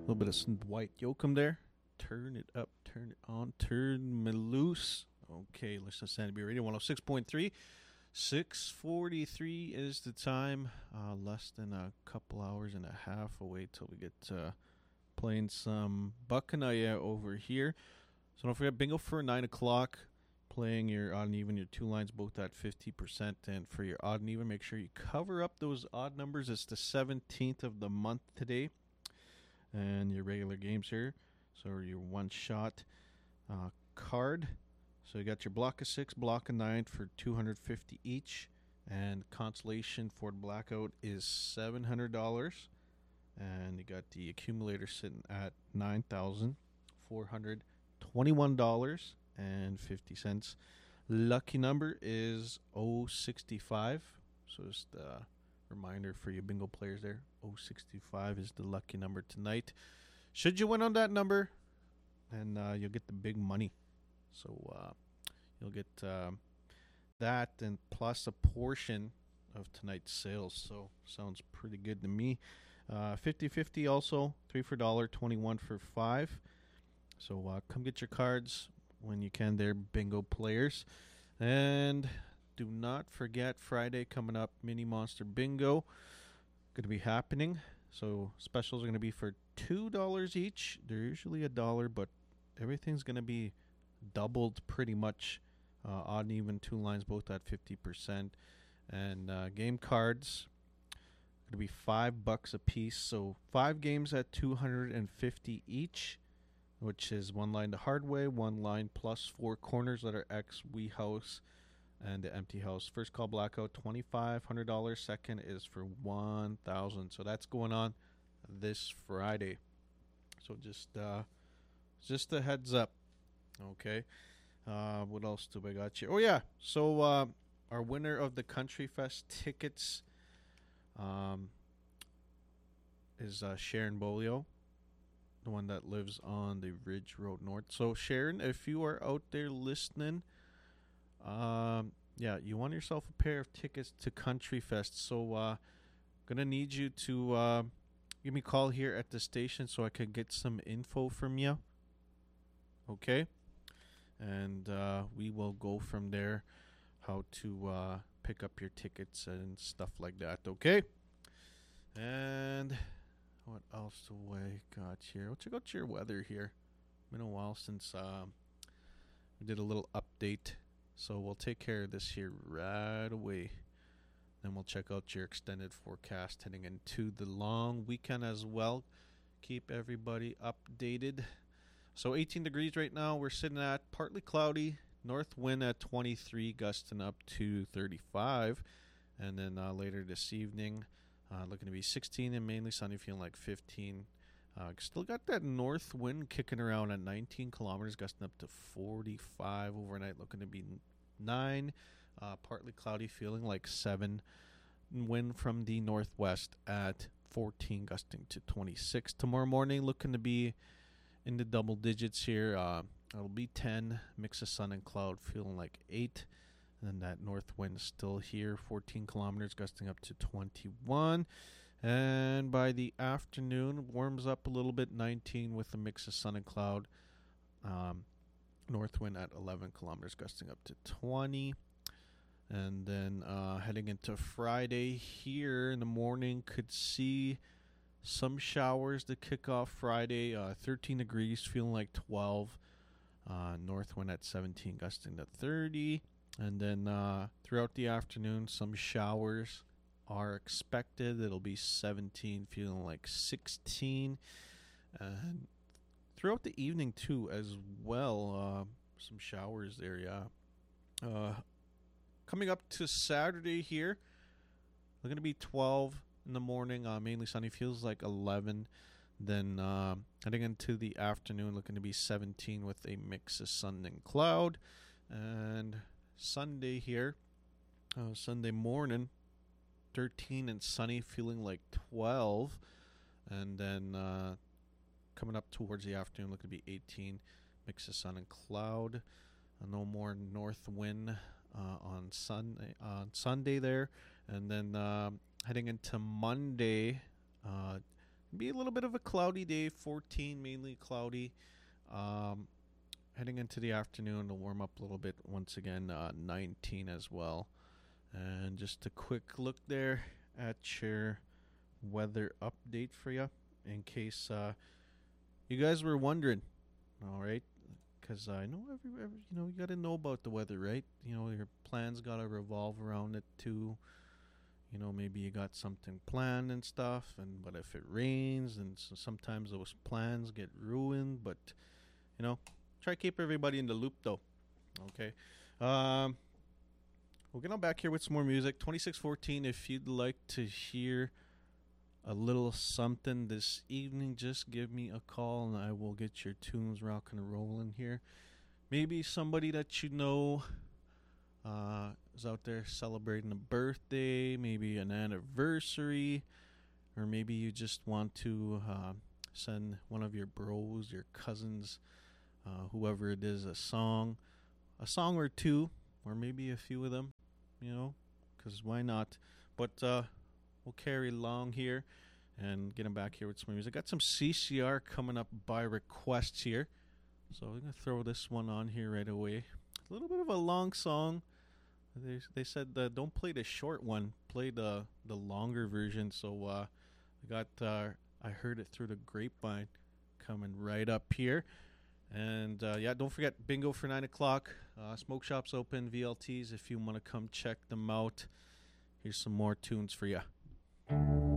little bit of some Dwight Yoakam there. Turn it up, turn it on, turn me loose. Okay, listen to Sandy B Radio 106.3. 6:43 is the time. Less than a couple hours and a half away till we get playing some Buccanaya over here. So don't forget, bingo for 9 o'clock. Playing your odd and even, your two lines both at 50%. And for your odd and even, make sure you cover up those odd numbers. It's the 17th of the month today. And your regular games here. So your one shot card. So you got your block of 6, block of 9 for $250 each. And consolation for the blackout is $700. And you got the accumulator sitting at $9,421.50. Lucky number is 065. So just a reminder for you bingo players there. 065 is the lucky number tonight. Should you win on that number, then you'll get the big money. So you'll get that and plus a portion of tonight's sales. So sounds pretty good to me. 50-50 also. 3 for $1, 21 for 5. So come get your cards when you can there, bingo players. And do not forget Friday coming up, Mini Monster Bingo. Going to be happening. So specials are going to be for $2 each. They're usually $1, but everything's going to be doubled pretty much. Odd and even two lines both at 50%. And game cards going to be $5 a piece. So 5 games at $250 each, which is one line the hard way, one line plus 4 corners that are X, Wee House, and the empty house. First call blackout $2,500. Second is for $1,000. So that's going on this Friday. So just a heads up. Okay. What else do we got here? Oh yeah. So our winner of the Country Fest tickets is Sharon Bolio, the one that lives on the Ridge Road North. So Sharon, if you are out there listening, you want yourself a pair of tickets to Country Fest. So gonna need you to give me a call here at the station so I could get some info from you. Okay? And we will go from there how to pick up your tickets and stuff like that. Okay? And what else do I got here? Let's check out your weather here. Been a while since we did a little update. So we'll take care of this here right away. Then we'll check out your extended forecast heading into the long weekend as well. Keep everybody updated. So 18 degrees right now. We're sitting at partly cloudy. North wind at 23, gusting up to 35. And then later this evening, looking to be 16 and mainly sunny, feeling like 15. Still got that north wind kicking around at 19 kilometers, gusting up to 45 overnight, looking to be 9. Partly cloudy, feeling like 7. Wind from the northwest at 14, gusting to 26. Tomorrow morning, looking to be in the double digits here. It'll be 10, mix of sun and cloud, feeling like 8. And then that north wind is still here, 14 kilometers, gusting up to 21. And by the afternoon, warms up a little bit, 19 with a mix of sun and cloud. North wind at 11 kilometers, gusting up to 20. And then heading into Friday here in the morning, could see some showers to kick off Friday. 13 degrees, feeling like 12. North wind at 17, gusting to 30. And then throughout the afternoon, some showers are expected. It'll be 17, feeling like 16. And throughout the evening, too, as well, some showers there, yeah. Coming up to Saturday here, we're going to be 12 in the morning, mainly sunny, feels like 11. Then heading into the afternoon, looking to be 17 with a mix of sun and cloud. And Sunday here, Sunday morning, 13 and sunny, feeling like 12. And then coming up towards the afternoon, looking to be 18, mix of sun and cloud. No more north wind on Sunday there. And then heading into Monday, Be a little bit of a cloudy day, 14 mainly cloudy. Um, Heading into the afternoon, to warm up a little bit once again, 19 as well. And just a quick look there at your weather update for you in case you guys were wondering. All right, because I know you got to know about the weather, right? Your plans got to revolve around it too. Maybe you got something planned and stuff, and but if it rains, and so sometimes those plans get ruined. But try to keep everybody in the loop though. Okay. Um, we'll get on back here with some more music. 2614. If you'd like to hear a little something this evening, just give me a call and I will get your tunes rocking and rolling here. Maybe somebody that you know is out there celebrating a birthday, maybe an anniversary, or maybe you just want to send one of your bros, your cousins, whoever it is, a song or two, or maybe a few of them, because why not? But we'll carry along here and get him back here with some music. I got some CCR coming up by request here, so I'm going to throw this one on here right away. A little bit of a long song. They said don't play the short one, play the longer version. So I heard it through the grapevine coming right up here. And don't forget bingo for 9 o'clock. Smoke shops open, VLTs if you want to come check them out. Here's some more tunes for you.